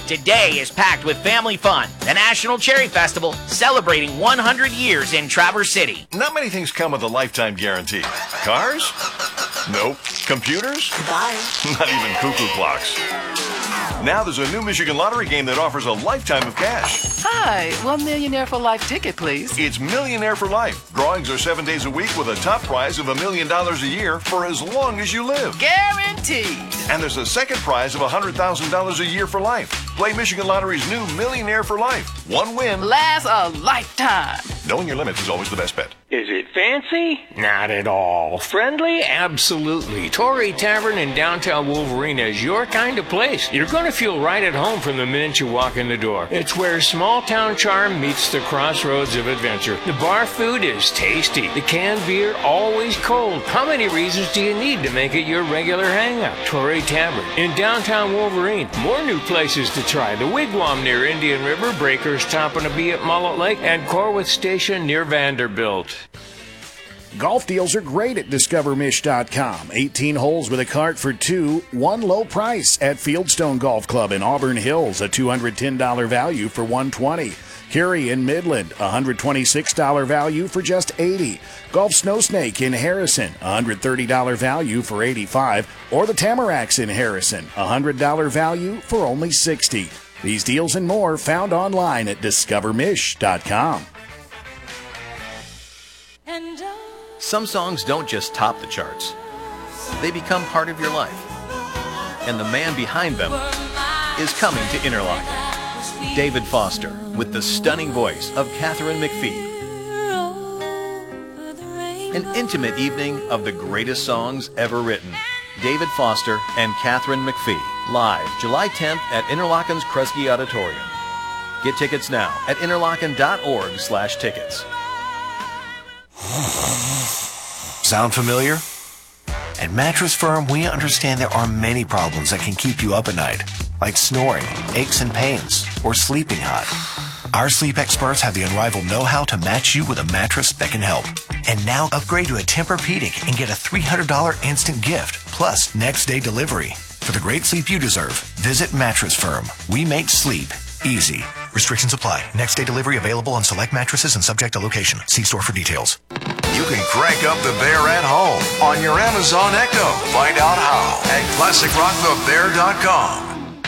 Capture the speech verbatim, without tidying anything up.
Today is packed with family fun. The National Cherry Festival, celebrating one hundred years in Traverse City. Not many things come with a lifetime guarantee. Cars? Nope. Computers? Bye. Not even cuckoo clocks. Now there's a new Michigan Lottery game that offers a lifetime of cash. Hi, one Millionaire for Life ticket, please. It's Millionaire for Life. Drawings are seven days a week with a top prize of a million dollars a year for as long as you live. Guaranteed. And there's a second prize of one hundred thousand dollars a year for life. Play Michigan Lottery's new Millionaire for Life. One win lasts a lifetime. Knowing your limits is always the best bet. Is it fancy? Not at all. Friendly? Absolutely. Torrey Tavern in downtown Wolverine is your kind of place. You're going to feel right at home from the minute you walk in the door. It's where small town charm meets the crossroads of adventure. The bar food is tasty. The canned beer always cold. How many reasons do you need to make it your regular hangout? Torrey Tavern in downtown Wolverine. More new places to try. The Wigwam near Indian River, Breakers Top and a Bee at Mullet Lake, and Corwith Station near Vanderbilt. Golf deals are great at discover mish dot com. eighteen holes with a cart for two, one low price at Fieldstone Golf Club in Auburn Hills, a two hundred ten dollars value for one hundred twenty dollars. Curie in Midland, a one hundred twenty-six dollars value for just eighty dollars. Golf Snow Snake in Harrison, a one hundred thirty dollars value for eighty-five dollars. Or the Tamaracks in Harrison, a one hundred dollars value for only sixty dollars. These deals and more found online at discover mish dot com. Some songs don't just top the charts. They become part of your life. And the man behind them is coming to Interlochen. David Foster, with the stunning voice of Katharine McPhee. An intimate evening of the greatest songs ever written. David Foster and Katharine McPhee, live July tenth at Interlochen's Kresge Auditorium. Get tickets now at interlochen dot org slash tickets. Sound familiar? At Mattress Firm, we understand there are many problems that can keep you up at night, like snoring, aches and pains, or sleeping hot. Our sleep experts have the unrivaled know-how to match you with a mattress that can help. And now upgrade to a Tempur-Pedic and get a three hundred dollars instant gift, plus next day delivery. For the great sleep you deserve, visit Mattress Firm. We make sleep easy. Restrictions apply. Next day delivery available on select mattresses and subject to location. See store for details. You can crank up the Bear at home on your Amazon Echo. Find out how at classic rock the bear dot com.